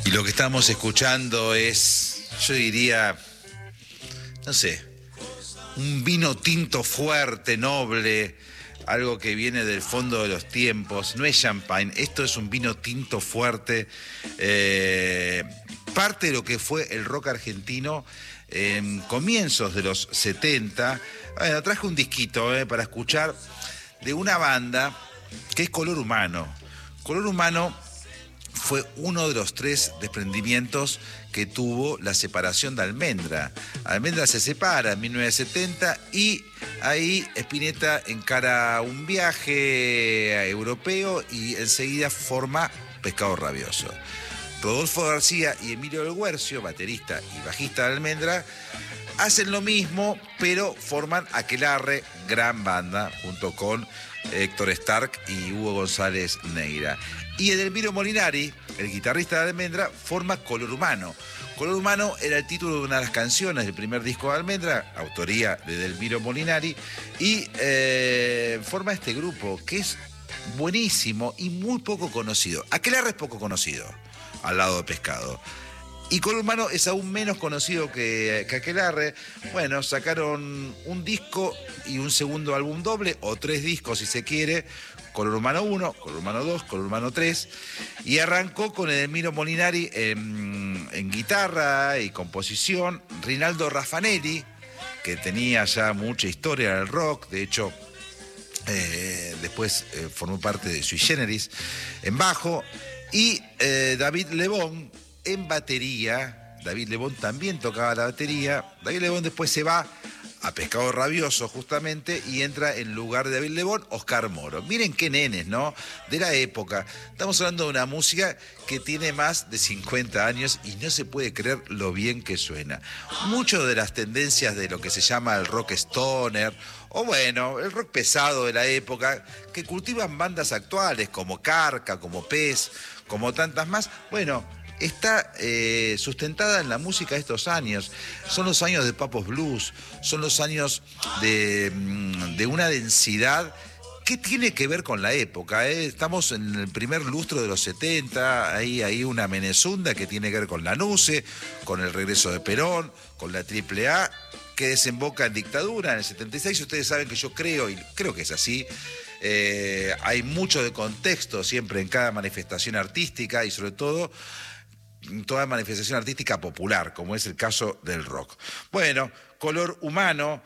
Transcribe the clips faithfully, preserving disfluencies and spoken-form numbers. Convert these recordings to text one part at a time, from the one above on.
Y lo que estamos escuchando es, yo diría, no sé, un vino tinto fuerte, noble, algo que viene del fondo de los tiempos. No es champagne, esto es un vino tinto fuerte, eh, parte de lo que fue el rock argentino en comienzos de los setenta. Bueno, traje un disquito eh, para escuchar de una banda que es Color Humano. Color Humano fue uno de los tres desprendimientos que tuvo la separación de Almendra. Almendra se separa en mil novecientos setenta y ahí Spinetta encara un viaje europeo y enseguida forma Pescado Rabioso. Rodolfo García y Emilio del Guercio, baterista y bajista de Almendra, hacen lo mismo, pero forman Aquelarre, gran banda, junto con Héctor Stark y Hugo González Neira. Y Edelmiro Molinari, el guitarrista de Almendra, forma Color Humano. Color Humano era el título de una de las canciones del primer disco de Almendra, autoría de Edelmiro Molinari, y eh, forma este grupo que es buenísimo y muy poco conocido. Aquelarre es poco conocido, al lado de Pescado. Y Color Humano es aún menos conocido que, que Aquelarre. Bueno, sacaron un disco y un segundo álbum doble, o tres discos si se quiere, Color Humano uno, Color Humano dos, Color Humano tres, y arrancó con Edelmiro Molinari en, en guitarra y composición, Rinaldo Raffanelli, que tenía ya mucha historia en el rock, de hecho, eh, después eh, formó parte de Sui Generis, en bajo, y eh, David Lebón en batería. David Lebón también tocaba la batería. David Lebón después se va a Pescado Rabioso justamente y entra en lugar de David Lebón Oscar Moro. Miren qué nenes, ¿no? De la época. Estamos hablando de una música que tiene más de cincuenta años y no se puede creer lo bien que suena. Muchas de las tendencias de lo que se llama el rock stoner, o bueno, el rock pesado de la época, que cultivan bandas actuales como Carca, como Pez, como tantas más, bueno, está eh, sustentada en la música de estos años. Son los años de Papos Blues, son los años de, de una densidad que tiene que ver con la época. ¿eh? Estamos en el primer lustro de los setenta, hay, hay una Menezunda que tiene que ver con la Nuce, con el regreso de Perón, con la Triple A, que desemboca en dictadura en el setenta y seis. Ustedes saben que yo creo, y creo que es así, eh, hay mucho de contexto siempre en cada manifestación artística y sobre todo toda manifestación artística popular, como es el caso del rock. Bueno, Color Humano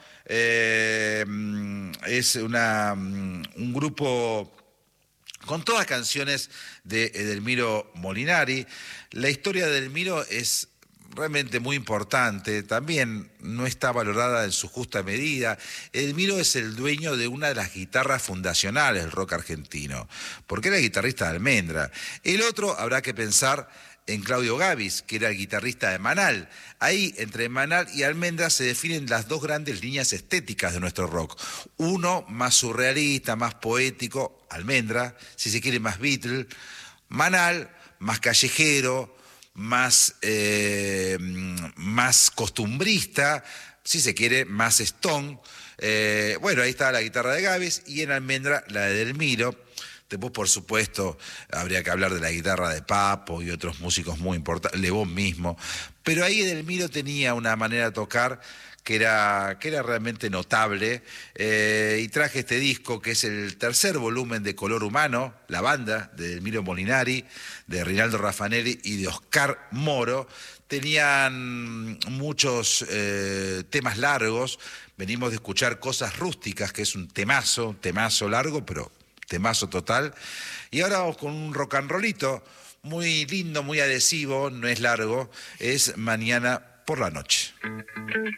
eh, es una, un grupo con todas canciones de Edelmiro Molinari. La historia de Edelmiro es realmente muy importante, también no está valorada en su justa medida. Edelmiro es el dueño de una de las guitarras fundacionales del rock argentino, porque era guitarrista de Almendra. El otro habrá que pensar en Claudio Gavis, que era el guitarrista de Manal. Ahí, entre Manal y Almendra, se definen las dos grandes líneas estéticas de nuestro rock. Uno más surrealista, más poético, Almendra, si se quiere más Beatle. Manal, más callejero, más, eh, más costumbrista, si se quiere, más Stone. Eh, bueno, ahí está la guitarra de Gavis y en Almendra la de Edelmiro. Después, por supuesto, habría que hablar de la guitarra de Papo y otros músicos muy importantes, Lebón mismo. Pero ahí Edelmiro tenía una manera de tocar que era, que era realmente notable. Eh, y traje este disco, que es el tercer volumen de Color Humano, la banda de Edelmiro Molinari, de Rinaldo Raffanelli y de Oscar Moro. Tenían muchos eh, temas largos. Venimos de escuchar Cosas Rústicas, que es un temazo, un temazo largo, pero temazo total. Y ahora vamos con un rock and rollito muy lindo, muy adhesivo, no es largo, es Mañana por la Noche.